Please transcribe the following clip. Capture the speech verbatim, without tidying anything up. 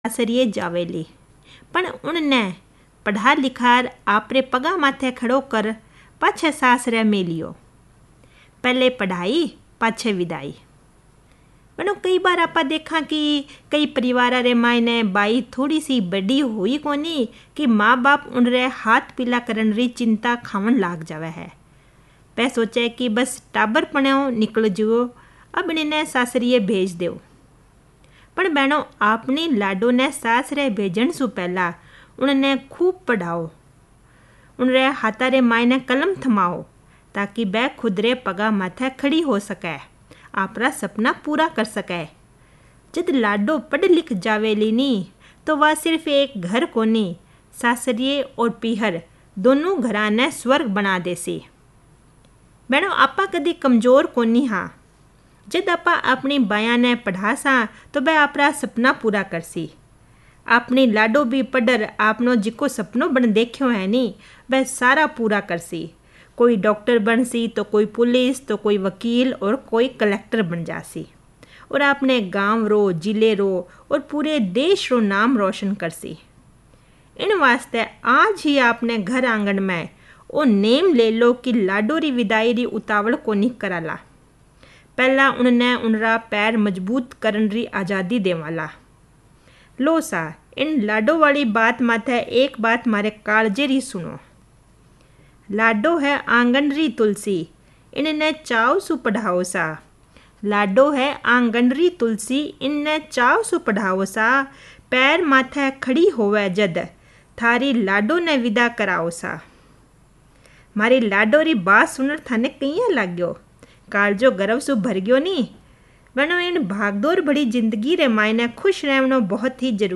सासरिये जावेली, पण उनने पढ़ा लिखार आपरे पगा माथे खड़ो कर पाछे सासरे मेलियो। पहले पढ़ाई पाछे विदाई। बनो कई बार आप देखा कि कई परिवार रे मायने बाई थोड़ी सी बड़ी हुई कोनी कि माँ बाप उनरे हाथ पीला करन री चिंता खावन लाग जावे है। पै सोचे कि बस टाबर पण्यो निकल जुओ, अब इन्हें सासरिये भेज दो। पण बहनों, आपनी लाडो ने सासरे भेजण सु पहला उनने खूब पढ़ाओ, उनरे हाथा रे मायने कलम थमाओ, ताकि वह खुद रे पगा माथे खड़ी हो सके, आपरा सपना पूरा कर सके। जब लाडो पढ़ लिख जावेली नी तो वह सिर्फ एक घर कोनी, सासरिये और पीहर दोनों घरां ने स्वर्ग बना देसी। बहनों, आपा कदी कमजोर कोनी हाँ। जब आपा अपनी बाया ने पढ़ा सा तो वह आपरा सपना पूरा करसी। अपनी लाडो भी पढ़र आपनो जिको सपनो बन देखियो है नी, वह सारा पूरा करसी। कोई डॉक्टर बनसी तो कोई पुलिस तो कोई वकील और कोई कलेक्टर बन जासी, और अपने गांव रो, जिले रो और पूरे देश रो नाम रोशन करसी। इन वास्ते आज ही आपने घर आंगन में ओ नेम ले लो कि लाडो री विदाई री उतावल कोनी कराला। पहला उनने उनरा पैर मजबूत करन री आज़ादी देवाला। लो सा, इन लाडो वाली बात माथे एक बात मारे कालजे री सुनो। लाडो है आंगन री तुलसी, इनने चाव सु पढ़ाओ सा। लाडो है आंगन री तुलसी, इनने चाव सु पढ़ाओ सा। पैर माथे खड़ी होवे जद, थारी लाडो ने विदा कराओ सा। मारी लाडो री बात सुनर थाने कईया लाग्यो, कालजो गर्व सु भर गयो नी। बनो इन भागदौड़ भरी जिंदगी रे मायने खुश रहनो बहुत ही जरूरी।